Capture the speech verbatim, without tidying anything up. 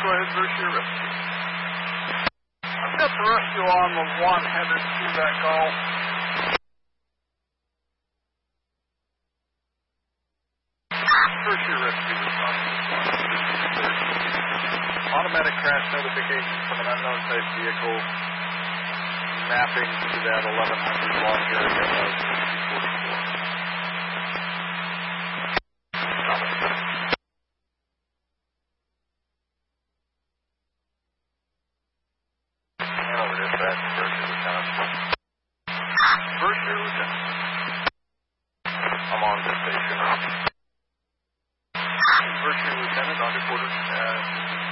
Go ahead, Berkshire Rescue. I've got the rescue on the one headed to that call. Berkshire Rescue responding to one. Automatic crash notification from an unknown type vehicle mapping to that eleven hundred block area of two forty-four. Hanover dispatch, Berkshire Lieutenant.